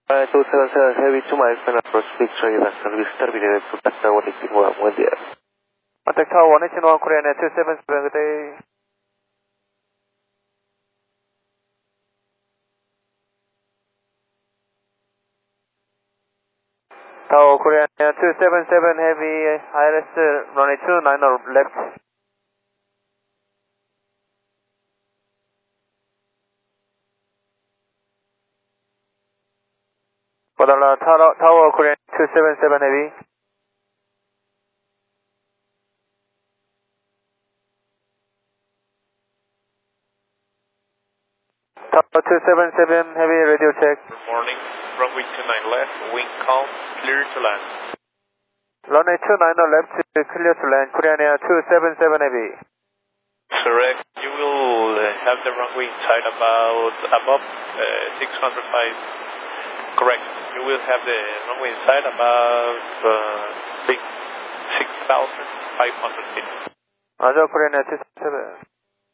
277 Heavy 2 miles and approach Victory vessel will start with to Tacta 181. Buen día. Contact Tower 181 Korean Air 277, good day. Tower Korean Air 277 Heavy ILS runway 29 left. Badala Tower Korean 277 Heavy. Tower 277 Heavy radio check. Good morning, runway 29 left, wind calm, clear to land. Runway 29 left, clear to land, Korean Air 277 Heavy. Correct, you will have the runway inside above 605. Correct, you will have the runway inside about 6,500 feet. Roger, Korean Air 277.